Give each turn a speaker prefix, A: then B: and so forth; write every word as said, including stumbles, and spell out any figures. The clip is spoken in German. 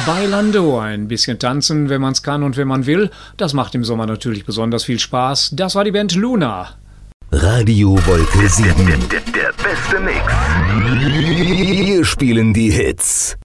A: Bailando, ein bisschen tanzen, wenn man's kann und wenn man will. Das macht im Sommer natürlich besonders viel Spaß. Das war die Band Luna.
B: Radio Wolke sieben.
C: Der, der, der beste Mix.
B: Wir spielen die Hits.